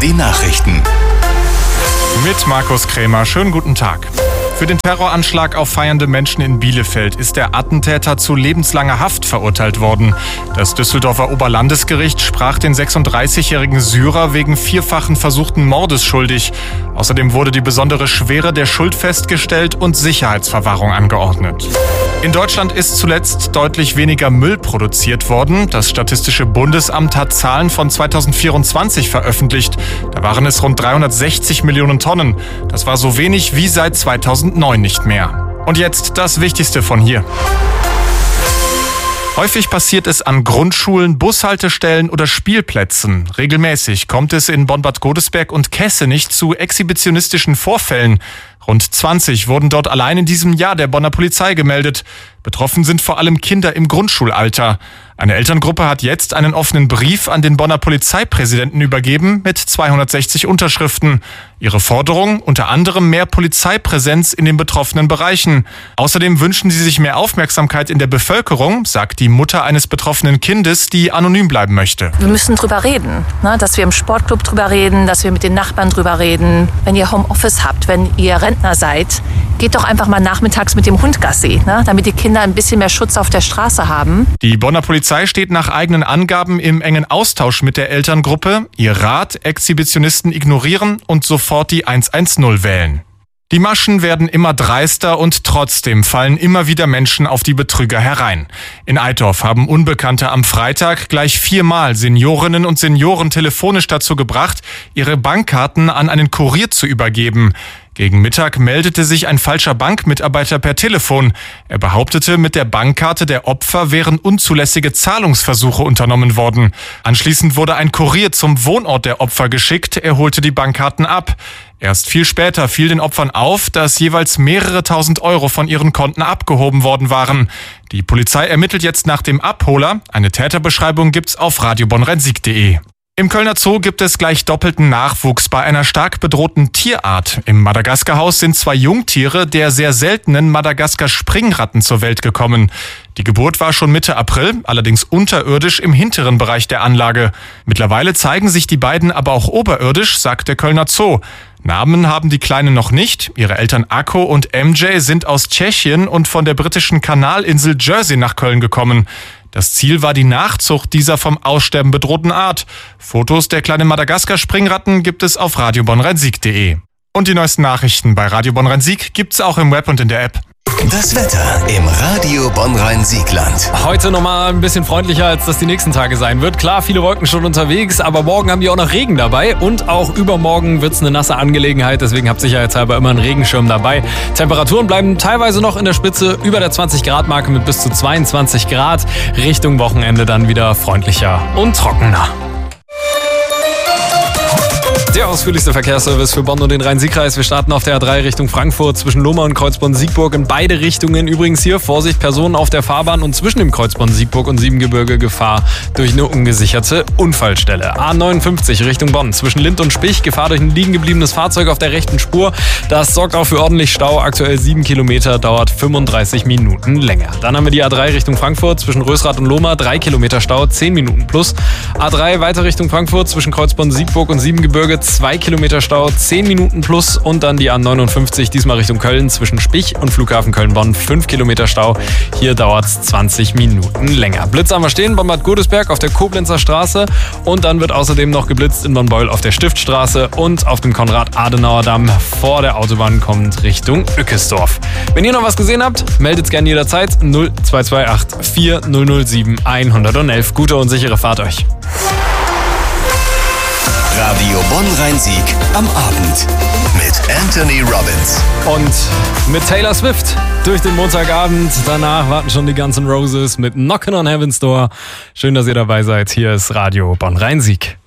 die Nachrichten. Mit Markus Krämer. Schönen guten Tag. Für den Terroranschlag auf feiernde Menschen in Bielefeld ist der Attentäter zu lebenslanger Haft verurteilt worden. Das Düsseldorfer Oberlandesgericht sprach den 36-jährigen Syrer wegen vierfachen versuchten Mordes schuldig. Außerdem wurde die besondere Schwere der Schuld festgestellt und Sicherheitsverwahrung angeordnet. In Deutschland ist zuletzt deutlich weniger Müll produziert worden. Das Statistische Bundesamt hat Zahlen von 2024 veröffentlicht. Da waren es rund 360 Millionen Tonnen. Das war so wenig wie seit 2009 nicht mehr. Und jetzt das Wichtigste von hier. Häufig passiert es an Grundschulen, Bushaltestellen oder Spielplätzen. Regelmäßig kommt es in Bonn-Bad Godesberg und Kessenich zu exhibitionistischen Vorfällen. Rund 20 wurden dort allein in diesem Jahr der Bonner Polizei gemeldet. Betroffen sind vor allem Kinder im Grundschulalter. Eine Elterngruppe hat jetzt einen offenen Brief an den Bonner Polizeipräsidenten übergeben mit 260 Unterschriften. Ihre Forderung: unter anderem mehr Polizeipräsenz in den betroffenen Bereichen. Außerdem wünschen sie sich mehr Aufmerksamkeit in der Bevölkerung, sagt die Mutter eines betroffenen Kindes, die anonym bleiben möchte. Wir müssen drüber reden, dass wir im Sportclub drüber reden, dass wir mit den Nachbarn drüber reden. Wenn ihr Homeoffice habt, wenn ihr Rentner seid, geht doch einfach mal nachmittags mit dem Hund Gassi, damit die Kinder ein bisschen mehr Schutz auf der Straße haben. Die Bonner Polizei steht nach eigenen Angaben im engen Austausch mit der Elterngruppe. Ihr Rat: Exhibitionisten ignorieren und sofort die 110 wählen. Die Maschen werden immer dreister und trotzdem fallen immer wieder Menschen auf die Betrüger herein. In Eitorf haben Unbekannte am Freitag gleich 4-mal Seniorinnen und Senioren telefonisch dazu gebracht, ihre Bankkarten an einen Kurier zu übergeben. Gegen Mittag meldete sich ein falscher Bankmitarbeiter per Telefon. Er behauptete, mit der Bankkarte der Opfer wären unzulässige Zahlungsversuche unternommen worden. Anschließend wurde ein Kurier zum Wohnort der Opfer geschickt. Er holte die Bankkarten ab. Erst viel später fiel den Opfern auf, dass jeweils mehrere tausend Euro von ihren Konten abgehoben worden waren. Die Polizei ermittelt jetzt nach dem Abholer. Eine Täterbeschreibung gibt's auf radiobonnrhein-sieg.de. Im Kölner Zoo gibt es gleich doppelten Nachwuchs bei einer stark bedrohten Tierart. Im Madagaskarhaus sind 2 Jungtiere der sehr seltenen Madagaskar-Springratten zur Welt gekommen. Die Geburt war schon Mitte April, allerdings unterirdisch im hinteren Bereich der Anlage. Mittlerweile zeigen sich die beiden aber auch oberirdisch, sagt der Kölner Zoo. Namen haben die Kleinen noch nicht. Ihre Eltern Akko und MJ sind aus Tschechien und von der britischen Kanalinsel Jersey nach Köln gekommen. Das Ziel war die Nachzucht dieser vom Aussterben bedrohten Art. Fotos der kleinen Madagaskar-Springratten gibt es auf radiobonnrhein-sieg.de. Und die neuesten Nachrichten bei Radio Bonn-Rhein-Sieg gibt's auch im Web und in der App. Das Wetter im Radio Bonn-Rhein-Sieg-Land. Heute nochmal ein bisschen freundlicher, als das die nächsten Tage sein wird. Klar, viele Wolken schon unterwegs, aber morgen haben wir auch noch Regen dabei. Und auch übermorgen wird es eine nasse Angelegenheit, deswegen habt sicherheitshalber immer einen Regenschirm dabei. Temperaturen bleiben teilweise noch in der Spitze über der 20-Grad-Marke mit bis zu 22 Grad. Richtung Wochenende dann wieder freundlicher und trockener. Der ausführlichste Verkehrsservice für Bonn und den Rhein-Sieg-Kreis. Wir starten auf der A3 Richtung Frankfurt zwischen Lohmar und Kreuzborn-Siegburg in beide Richtungen. Übrigens hier Vorsicht, Personen auf der Fahrbahn und zwischen dem Kreuzborn-Siegburg und Siebengebirge Gefahr durch eine ungesicherte Unfallstelle. A59 Richtung Bonn zwischen Lind und Spich, Gefahr durch ein liegen gebliebenes Fahrzeug auf der rechten Spur. Das sorgt auch für ordentlich Stau. Aktuell 7 Kilometer, dauert 35 Minuten länger. Dann haben wir die A3 Richtung Frankfurt zwischen Rösrath und Lohmar, 3 Kilometer Stau, 10 Minuten plus. A3 weiter Richtung Frankfurt zwischen Kreuzborn-Siegburg und Siebengebirge, 2 Kilometer Stau, 10 Minuten plus. Und dann die A59, diesmal Richtung Köln, zwischen Spich und Flughafen Köln-Bonn, 5 Kilometer Stau. Hier dauert es 20 Minuten länger. Blitz haben wir stehen, Bonn-Bad Godesberg auf der Koblenzer Straße. Und dann wird außerdem noch geblitzt in Bonn-Beul auf der Stiftstraße und auf dem Konrad-Adenauer-Damm vor der Autobahn kommt Richtung Ückesdorf. Wenn ihr noch was gesehen habt, meldet es gerne jederzeit 0228 4007 111. Gute und sichere Fahrt euch. Radio Bonn-Rhein-Sieg am Abend mit Anthony Robbins. Und mit Taylor Swift durch den Montagabend. Danach warten schon die Guns N' Roses mit Knockin' on Heaven's Door. Schön, dass ihr dabei seid. Hier ist Radio Bonn-Rhein-Sieg.